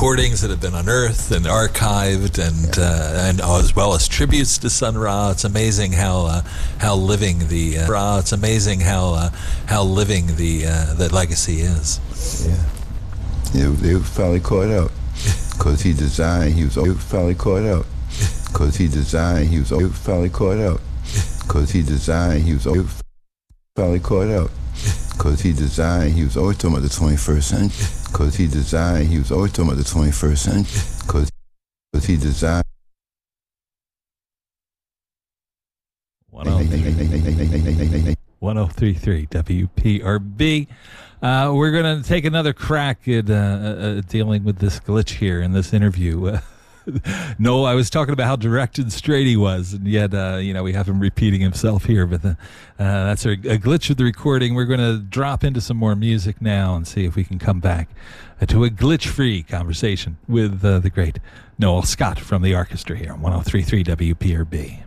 recordings that have been unearthed and archived, and as well as tributes to Sun Ra. It's amazing how living the it's amazing how living the legacy is. Yeah, they were finally caught up because he designed. He was finally caught up because he designed. He was finally caught up because he designed. He was finally caught up. Because he designed, he was always talking about the 21st century. Because he designed, he was always talking about the 21st century. Because he designed. 1033 WPRB. We're going to take another crack at dealing with this glitch here in this interview. No, I was talking about how direct and straight he was, and yet, we have him repeating himself here, but that's a glitch of the recording. We're going to drop into some more music now and see if we can come back to a glitch-free conversation with the great Noel Scott from the orchestra here on 1033 WPRB.